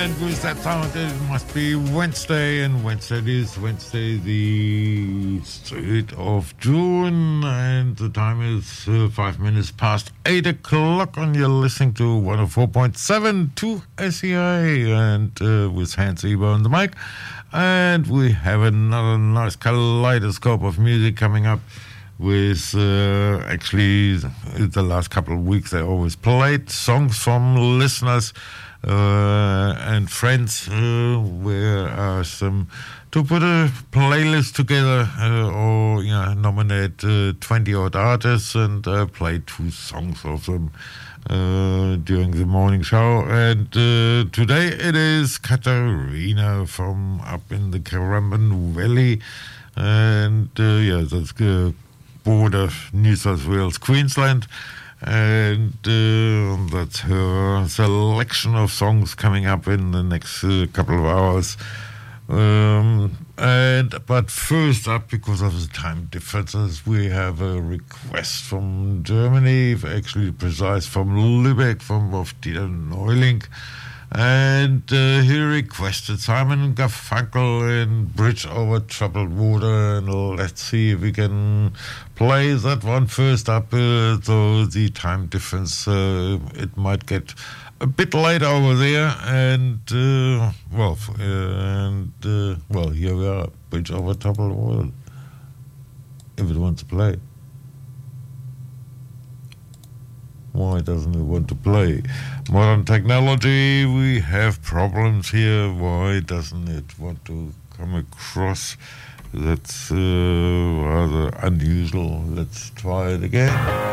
And with that sound, it must be Wednesday, and Wednesday is Wednesday, the 3rd of June, and the time is 5 minutes past 8 o'clock, and you're listening to 104.7 to SEI, and with Hans Eber on the mic, and we have another nice kaleidoscope of music coming up with actually the last couple of weeks I always played songs from listeners and friends where I asked them to put a playlist together or nominate 20 odd artists, and play 2 songs of them during the morning show. And today it is Katarina from up in the Currumbin Valley, and that's border New South Wales, Queensland, and that's her selection of songs coming up in the next couple of hours. But first up, because of the time differences, we have a request from Germany, actually precise from Lübeck, from Dieter Neuling. And he requested Simon Garfunkel in Bridge Over Troubled Water, and let's see if we can play that one first up. So the time difference, it might get a bit late over there, and here we are, Bridge Over Troubled Water, if it wants to play. Why doesn't it want to play? Modern technology, we have problems here. Why doesn't it want to come across? That's rather unusual. Let's try it again.